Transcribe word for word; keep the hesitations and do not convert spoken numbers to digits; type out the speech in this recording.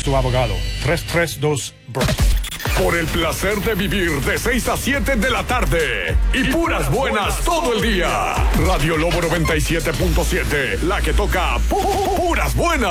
su abogado. tres tres dos Bro. Por el placer de vivir de seis a siete de la tarde. Y puras buenas todo el día. Radio Lobo noventa y siete punto siete. La que toca pu- puras buenas.